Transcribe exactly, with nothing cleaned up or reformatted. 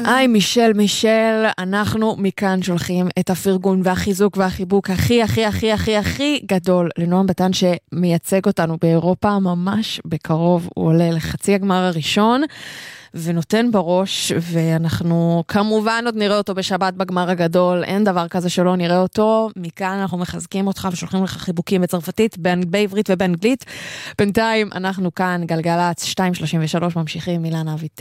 היי, מישל, מישל, אנחנו מכאן שולחים את הפרגון והחיזוק והחיבוק הכי, הכי, הכי, הכי, הכי גדול לנועם בטן שמייצג אותנו באירופה ממש בקרוב. הוא עולה לחצי הגמר הראשון ונותן בראש, ואנחנו כמובן עוד נראה אותו בשבת בגמר הגדול, אין דבר כזה שלא נראה אותו. מכאן אנחנו מחזקים אותך ושולחים לך חיבוקים בצרפתית, בעברית ובאנגלית. בינתיים אנחנו כאן גלגלץ שתיים שלושים ושלוש ממשיכים. אילנה אביטל.